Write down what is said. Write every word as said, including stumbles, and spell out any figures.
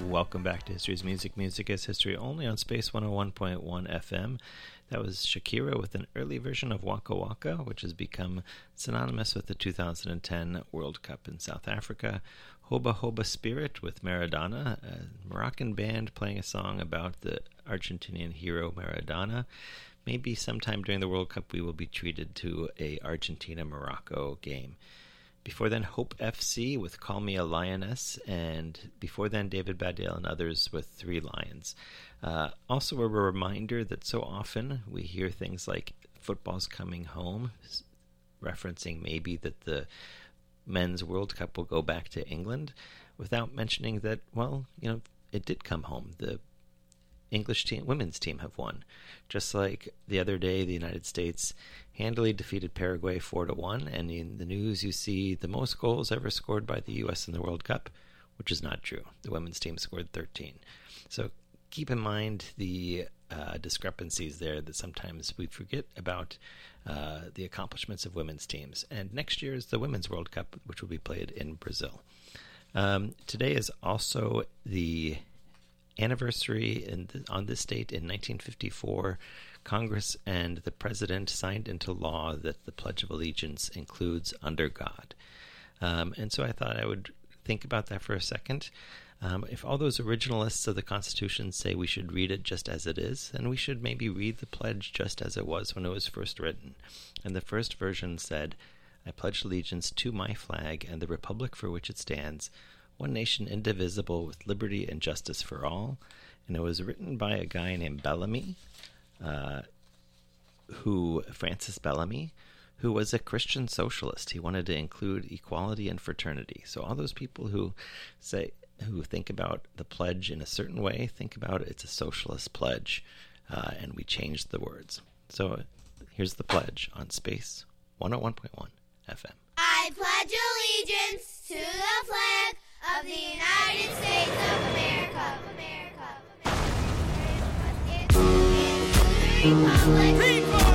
Welcome back to History's Music. Music is History only on Space one oh one point one F M. That was Shakira with an early version of Waka Waka, which has become synonymous with the two thousand ten World Cup in South Africa. Hoba Hoba Spirit with Maradona, a Moroccan band playing a song about the Argentinian hero Maradona. Maybe sometime during the World Cup we will be treated to a Argentina-Morocco game. Before then, Hope F C with Call Me a Lioness, and before then, David Baddiel and others with Three Lions. Uh, also, a reminder that so often we hear things like football's coming home, referencing maybe that the men's World Cup will go back to England, without mentioning that, well, you know, it did come home. The English team, women's team have won. Just like the other day, the United States handily defeated Paraguay four to one, and in the news you see the most goals ever scored by the U S in the World Cup, which is not true. The women's team scored thirteen. So keep in mind the uh, discrepancies there, that sometimes we forget about uh, the accomplishments of women's teams. And next year is the Women's World Cup, which will be played in Brazil. Um, today is also the anniversary in the, on this date in nineteen fifty-four, Congress and the President signed into law that the Pledge of Allegiance includes "under God." Um, and so I thought I would think about that for a second. Um, if all those originalists of the Constitution say we should read it just as it is, then we should maybe read the pledge just as it was when it was first written. And the first version said, "I pledge allegiance to my flag and the republic for which it stands, one nation indivisible with liberty and justice for all." And it was written by a guy named Bellamy, uh, who Francis Bellamy, who was a Christian socialist. He wanted to include equality and fraternity. So all those people who say, who think about the pledge in a certain way, think about it, it's a socialist pledge, uh, and we changed the words. So here's the pledge on Space one oh one point one F M. I pledge allegiance to the flag of the United States of America, America, America, and to the republic